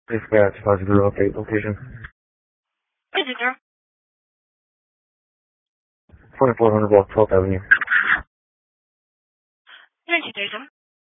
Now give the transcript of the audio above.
Please get positive update location. Is it there? 2400 block 12th Avenue. Thank you, Jason.